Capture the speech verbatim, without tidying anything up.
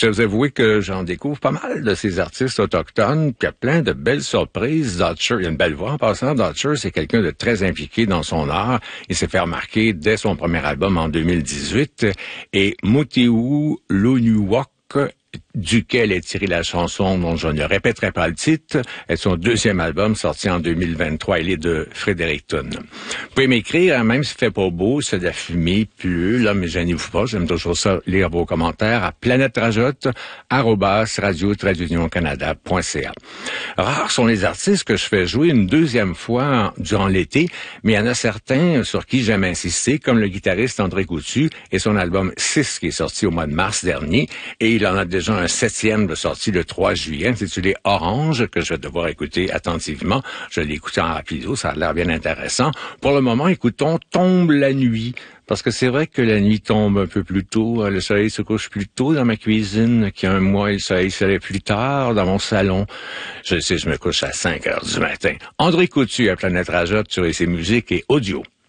Je vais vous avouer que j'en découvre pas mal de ces artistes autochtones, puis il y a plein de belles surprises. Dutcher, il y a une belle voix en passant. Dutcher, c'est quelqu'un de très impliqué dans son art. Il s'est fait remarquer dès son premier album en deux mille dix-huit. Et Mutiwu Lonuwak, duquel est tirée la chanson dont je ne répéterai pas le titre, est son deuxième album sorti en deux mille vingt-trois. Il est de Fredericton. Vous pouvez m'écrire, hein, même s'il fait pas beau, c'est de la fumée, pleut, là, mais gênez-vous pas, j'aime toujours ça, lire vos commentaires à planète-rajotte, arrobas, radio-canada point c a. Rares sont les artistes que je fais jouer une deuxième fois durant l'été, mais il y en a certains sur qui j'aime insister, comme le guitariste André Coutu et son album six qui est sorti au mois de mars dernier, et il en a déjà un septième de sortie le trois juillet, intitulé Orange, que je vais devoir écouter attentivement. Je l'ai écouté en rapido, ça a l'air bien intéressant. Pour le moment, écoutons Tombe la nuit, parce que c'est vrai que la nuit tombe un peu plus tôt, le soleil se couche plus tôt dans ma cuisine qu'il y a un mois, le soleil se lève plus tard dans mon salon. Je sais, je me couche à cinq heures du matin. André Coutu à Planète Rajotte sur ses musiques et audio.